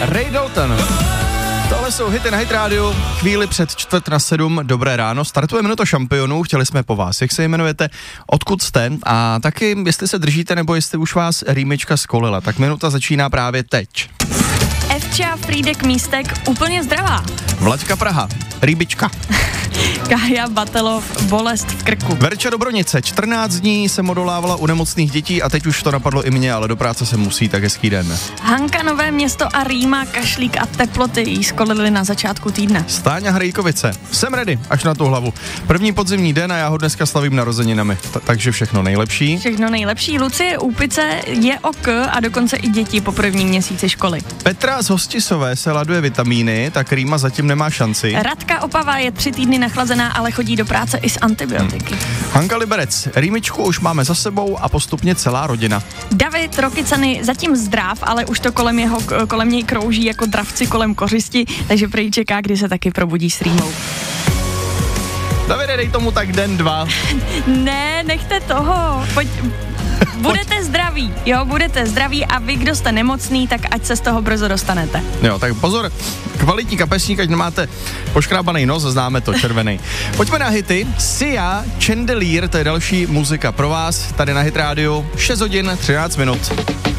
Ray Dalton. Tohle jsou hity na Hit Radio, chvíli před 6:45, dobré ráno, startuje Minuta šampionů, chtěli jsme po vás, jak se jmenujete, odkud jste a taky, jestli se držíte nebo jestli už vás rýmička skolila, tak minuta začíná právě teď. Evča Frýdek Místek, úplně zdravá. Vlaďka Praha, rýbička. Kája Batelov, bolest v krku. Verča Dobronice, 14 dní jsem odolávala u nemocných dětí a teď už to napadlo i mě, ale do práce se musí, tak hezký den. Hanka Nové Město a Rýma, kašlík a teploty jí skolily na začátku týdne. Stáňa Hrejkovice, jsem ready, až na tu hlavu. První podzimní den a já ho dneska slavím narozeninami, takže všechno nejlepší. Všechno nejlepší. Lucie Úpice je ok a dokonce i děti po prvním měsíci školy. Petra z Hostisové se laduje vitamíny, tak Rýma zatím nemá šanci. Radka Opava je 3 týdny nachlazená, ale chodí do práce i s antibiotiky. Hanka Liberec, rýmičku už máme za sebou a postupně celá rodina. David Rokycany zatím zdrav, ale už to kolem něj krouží jako dravci kolem kořisti, takže prý čeká, kdy se taky probudí s rýmou. Davide, dej tomu tak den, 2. Ne, nechte toho. Budete zdraví, jo, budete zdraví a vy, kdo jste nemocný, tak ať se z toho brzo dostanete. Jo, tak pozor, kvalitní kapesník, ať nemáte poškrábaný nos, známe to, červený. Pojďme na hity. Sia, Chandelier, to je další muzika pro vás, tady na Hit Radio, 6 hodin, 13 minut.